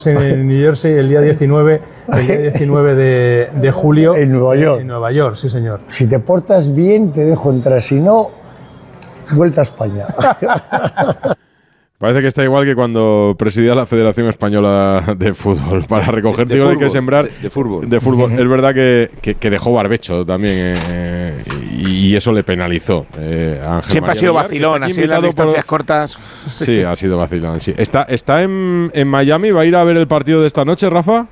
en New Jersey el día 19 de julio. En Nueva York. En Nueva York, sí señor. Si te portas bien, te dejo entrar. Si no, vuelta a España. Parece que está igual que cuando presidía la Federación Española de Fútbol. Para recoger de trigo hay fútbol, que sembrar. De fútbol. De fútbol. Es verdad que dejó barbecho también. Y eso le penalizó a Ángel Siempre María ha sido Villar, vacilón, así en las distancias cortas. Sí, ha sido vacilón. Sí. ¿Está en Miami? ¿Va a ir a ver el partido de esta noche, Rafa?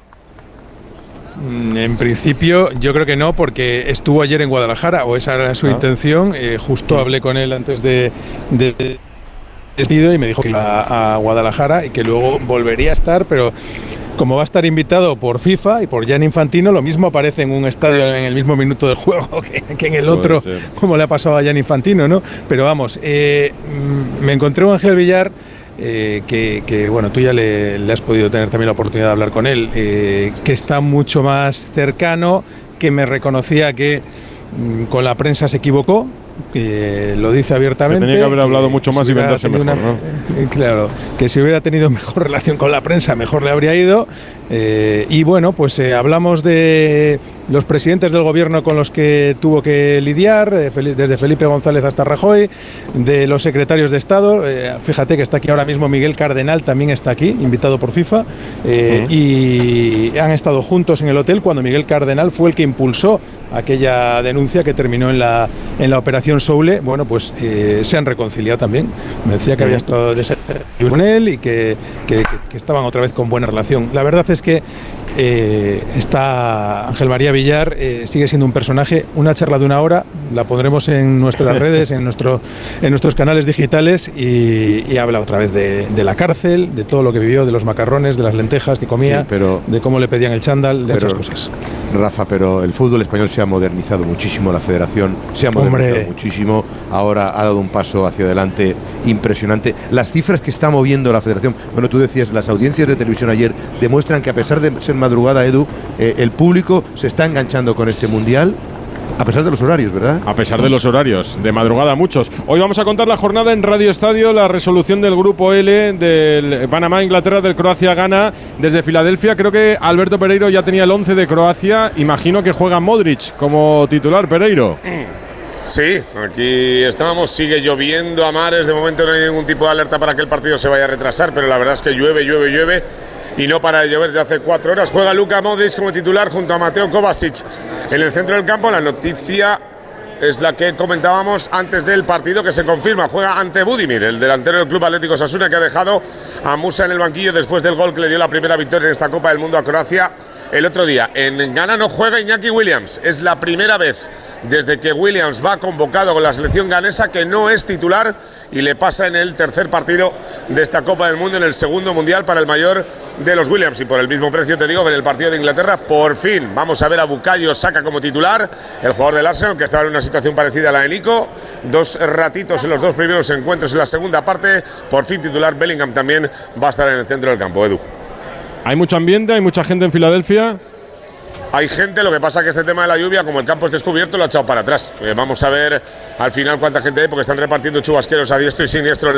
En principio yo creo que no, porque estuvo ayer en Guadalajara, o esa era su intención. Justo hablé con él antes de y me dijo que iba a Guadalajara y que luego volvería a estar, pero como va a estar invitado por FIFA y por Gianni Infantino, lo mismo aparece en un estadio en el mismo minuto del juego que en el otro, como le ha pasado a Gianni Infantino, ¿no? Pero vamos, me encontré un Ángel Villar que bueno, tú ya le has podido tener también la oportunidad de hablar con él, que está mucho más cercano, que me reconocía que con la prensa se equivocó, lo dice abiertamente. Que tenía que haber hablado mucho más y venderse mejor, ¿no? Claro, que si hubiera tenido mejor relación con la prensa, mejor le habría ido. Y bueno, pues hablamos de los presidentes del gobierno con los que tuvo que lidiar, desde Felipe González hasta Rajoy, de los secretarios de Estado. Fíjate que está aquí ahora mismo Miguel Cardenal, también está aquí, invitado por FIFA, y han estado juntos en el hotel cuando Miguel Cardenal fue el que impulsó aquella denuncia que terminó en la operación Soule. Bueno, pues se han reconciliado también. Me decía que había estado con él y que estaban otra vez con buena relación. La verdad es que está Ángel María Villar, sigue siendo un personaje. Una charla de 1 hora, la pondremos en nuestras redes, en nuestros canales digitales, y habla otra vez de la cárcel, de todo lo que vivió, de los macarrones, de las lentejas que comía, sí, de cómo le pedían el chándal, de muchas cosas. Rafa, pero el fútbol español se ha modernizado muchísimo, la federación se ha modernizado muchísimo, ahora ha dado un paso hacia adelante impresionante. Las cifras que está moviendo la federación, bueno, tú decías, las audiencias de televisión ayer demuestran que a pesar de ser madrugada, Edu, el público se está enganchando con este mundial. A pesar de los horarios, ¿verdad? A pesar de los horarios, de madrugada muchos. Hoy vamos a contar la jornada en Radio Estadio, la resolución del Grupo L, del Panamá-Inglaterra, del Croacia-Ghana, desde Filadelfia. Creo que Alberto Pereiro ya tenía el 11 de Croacia. Imagino que juega Modric como titular, Pereiro. Sí, aquí estamos, sigue lloviendo a mares. De momento no hay ningún tipo de alerta para que el partido se vaya a retrasar, pero la verdad es que llueve. Y no para de llover desde hace 4 horas. Juega Luka Modric como titular junto a Mateo Kovacic en el centro del campo. La noticia es la que comentábamos antes del partido, que se confirma. Juega ante Budimir, el delantero del Club Atlético Osasuna, que ha dejado a Musa en el banquillo después del gol que le dio la primera victoria en esta Copa del Mundo a Croacia el otro día. En Ghana no juega Iñaki Williams. Es la primera vez desde que Williams va convocado con la selección ganesa que no es titular, y le pasa en el tercer partido de esta Copa del Mundo, en el segundo mundial para el mayor de los Williams. Y por el mismo precio te digo que en el partido de Inglaterra por fin vamos a ver a Bukayo Saka como titular, el jugador del Arsenal, que estaba en una situación parecida a la de Nico. 2 ratitos en los 2 primeros encuentros en la segunda parte. Por fin titular. Bellingham también va a estar en el centro del campo, Edu. ¿Hay mucho ambiente? ¿Hay mucha gente en Filadelfia? Hay gente, lo que pasa que este tema de la lluvia, como el campo es descubierto, lo ha echado para atrás. Vamos a ver al final cuánta gente hay, porque están repartiendo chubasqueros a diestro y siniestro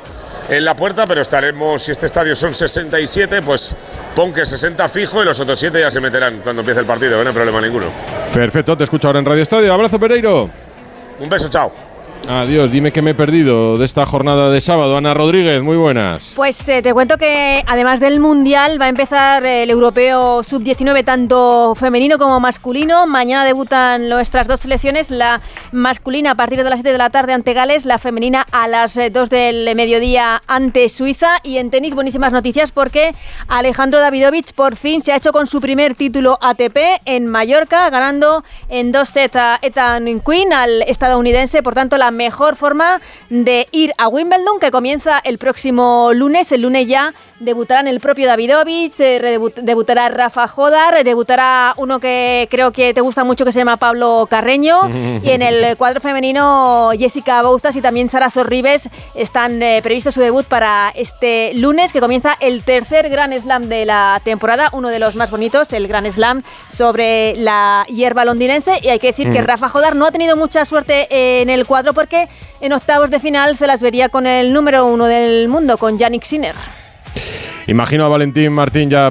en la puerta, pero estaremos, si este estadio son 67, pues pon que 60 fijo y los otros 7 ya se meterán cuando empiece el partido, no hay problema ninguno. Perfecto, te escucho ahora en Radio Estadio. Abrazo, Pereiro. Un beso, chao. Adiós, dime que me he perdido de esta jornada de sábado. Ana Rodríguez, muy buenas. Pues te cuento que además del Mundial va a empezar el Europeo Sub-19 tanto femenino como masculino. Mañana debutan nuestras 2 selecciones, la masculina a partir de las 7 de la tarde ante Gales, la femenina a las 2 del mediodía ante Suiza. Y en tenis buenísimas noticias, porque Alejandro Davidovich por fin se ha hecho con su primer título ATP en Mallorca, ganando en 2 sets a Ethan Quinn, al estadounidense. Por tanto, la mejor forma de ir a Wimbledon, que comienza el próximo lunes. El lunes ya debutarán el propio Davidovich, debutará Rafa Jodar, debutará uno que creo que te gusta mucho, que se llama Pablo Carreño, y en el cuadro femenino Jessica Bouzas y también Sara Sorribes están previstos su debut para este lunes, que comienza el tercer Grand Slam de la temporada, uno de los más bonitos, el Grand Slam sobre la hierba londinense. Y hay que decir que Rafa Jodar no ha tenido mucha suerte en el cuadro, porque en octavos de final se las vería con el número 1 del mundo, con Jannik Sinner. Imagino a Valentín Martín ya